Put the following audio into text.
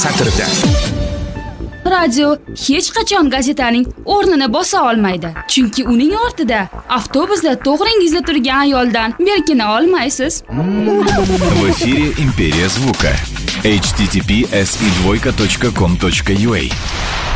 satrida. Radio hech qachon gazetaning o'rnini bosa olmaydi. Chunki uning ortida avtobusda to'g'ringizda turgan ayoldan berkina olmaysiz. В эфире Империя звука. https://com.ua